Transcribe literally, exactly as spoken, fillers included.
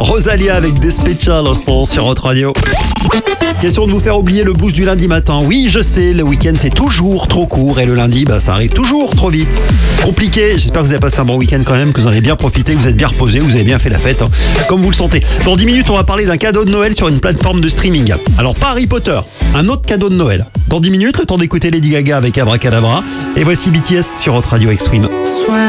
Rosalia avec Despecha à l'instant sur Hot Radio. Question de vous faire oublier le blues du lundi matin. Oui, je sais, le week-end c'est toujours trop court et le lundi, bah, ça arrive toujours trop vite. Compliqué, j'espère que vous avez passé un bon week-end quand même, que vous en avez bien profité, que vous êtes bien reposé, vous avez bien fait la fête, hein, comme vous le sentez. Dans dix minutes, on va parler d'un cadeau de Noël sur une plateforme de streaming. Alors pas Harry Potter, un autre cadeau de Noël. Dans dix minutes, le temps d'écouter Lady Gaga avec Abracadabra. Et voici B T S sur Hot Radio Extreme.